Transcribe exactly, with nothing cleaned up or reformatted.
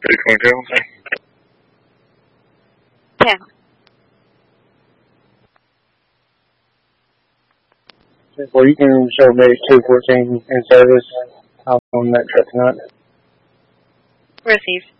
three twenty-two. ten. Well, you can show me two fourteen in service. I'll on that truck tonight. Received.